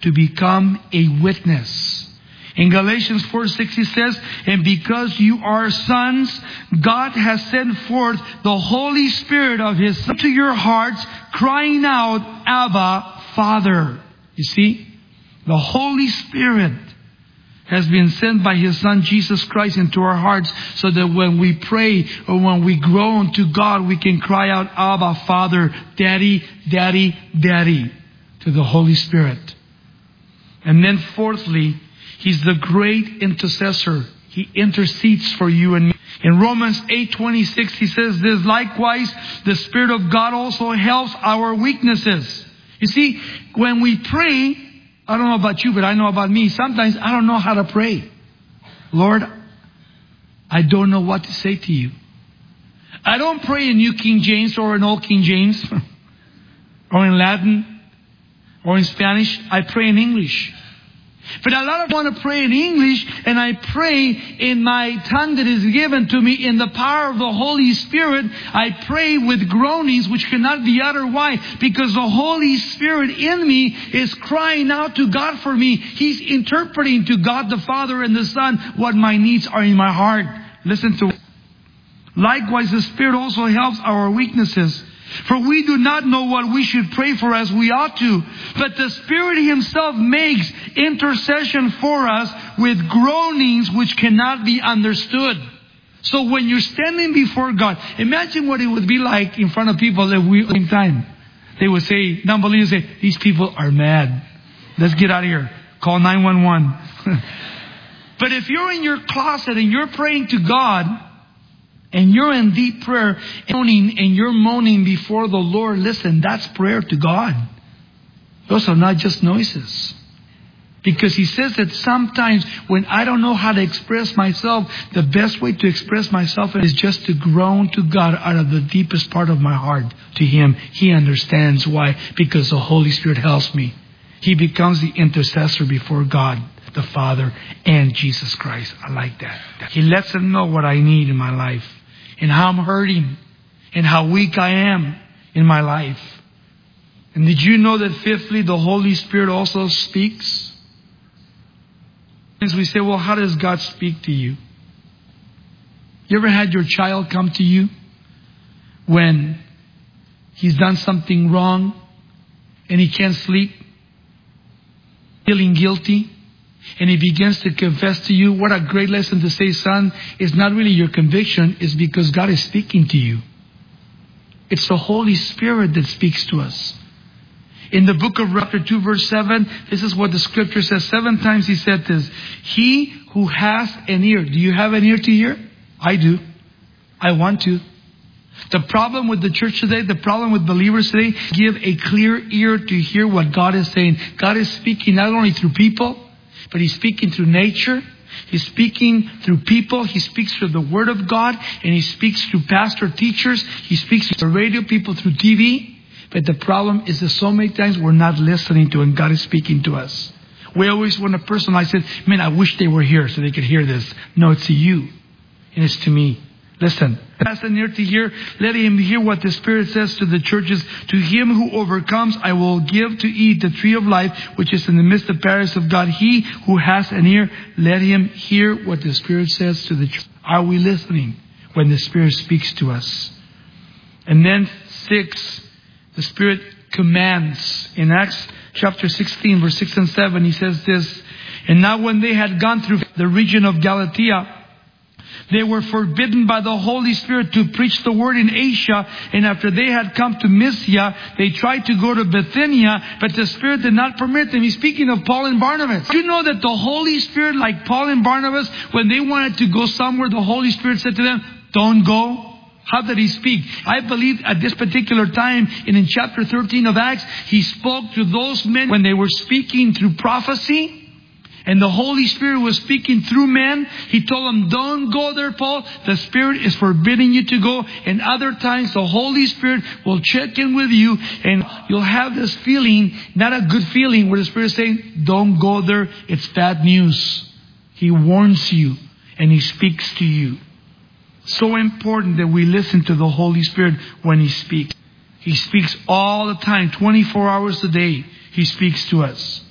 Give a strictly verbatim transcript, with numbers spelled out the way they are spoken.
to become a witness. In Galatians four six it says, and because you are sons, God has sent forth the Holy Spirit of His Son to your hearts, crying out, Abba, Father. You see, the Holy Spirit has been sent by His Son Jesus Christ into our hearts, so that when we pray or when we groan to God, we can cry out, Abba, Father, Daddy, Daddy, Daddy, to the Holy Spirit. And then fourthly, He's the great intercessor. He intercedes for you and me. In Romans eight twenty-six, He says this, likewise, the Spirit of God also helps our weaknesses. You see, when we pray, I don't know about you, but I know about me. Sometimes I don't know how to pray. Lord, I don't know what to say to you. I don't pray in New King James or in Old King James or in Latin or in Spanish. I pray in English. But a lot of want to pray in English, and I pray in my tongue that is given to me in the power of the Holy Spirit. I pray with groanings which cannot be uttered. Why? Because the Holy Spirit in me is crying out to God for me. He's interpreting to God the Father and the Son what my needs are in my heart. Listen to it. Likewise, the Spirit also helps our weaknesses. For we do not know what we should pray for as we ought to. But the Spirit Himself makes intercession for us with groanings which cannot be understood. So when you're standing before God, imagine what it would be like in front of people at the same time. They would say, non-believers say, these people are mad. Let's get out of here. Call nine one one. But if you're in your closet and you're praying to God, and you're in deep prayer, and you're moaning before the Lord, listen, that's prayer to God. Those are not just noises. Because He says that sometimes when I don't know how to express myself, the best way to express myself is just to groan to God out of the deepest part of my heart to Him. He understands why. Because the Holy Spirit helps me. He becomes the intercessor before God, the Father, and Jesus Christ. I like that. He lets Him know what I need in my life, and how I'm hurting, and how weak I am in my life. And did you know that fifthly, the Holy Spirit also speaks? As we say, well, how does God speak to you? You ever had your child come to you when he's done something wrong and he can't sleep, feeling guilty? And he begins to confess to you. What a great lesson to say, son, it's not really your conviction. It's because God is speaking to you. It's the Holy Spirit that speaks to us. In the book of chapter two, verse seven, this is what the scripture says. Seven times He said this. He who has an ear. Do you have an ear to hear? I do. I want to. The problem with the church today, the problem with believers today, give a clear ear to hear what God is saying. God is speaking not only through people, but He's speaking through nature. He's speaking through people. He speaks through the Word of God. And He speaks through pastor teachers. He speaks through radio people, through T V. But the problem is that so many times we're not listening to, and God is speaking to us. We always want to personalize it. Man, I wish they were here so they could hear this. No, it's to you. And it's to me. Listen. Has an ear to hear. Let him hear what the Spirit says to the churches. To him who overcomes, I will give to eat the tree of life, which is in the midst of paradise of God. He who has an ear, let him hear what the Spirit says to the church. Are we listening when the Spirit speaks to us? And then six, the Spirit commands. In Acts chapter sixteen, verse six and seven, He says this. And now when they had gone through the region of Galatia, they were forbidden by the Holy Spirit to preach the word in Asia. And after they had come to Mysia, they tried to go to Bithynia, but the Spirit did not permit them. He's speaking of Paul and Barnabas. Do you know that the Holy Spirit, like Paul and Barnabas, when they wanted to go somewhere, the Holy Spirit said to them, don't go. How did He speak? I believe at this particular time, and in chapter thirteen of Acts, He spoke to those men when they were speaking through prophecy. And the Holy Spirit was speaking through men. He told them, don't go there, Paul. The Spirit is forbidding you to go. And other times, the Holy Spirit will check in with you. And you'll have this feeling, not a good feeling, where the Spirit is saying, don't go there. It's bad news. He warns you. And He speaks to you. So important that we listen to the Holy Spirit when He speaks. He speaks all the time, twenty-four hours a day. He speaks to us.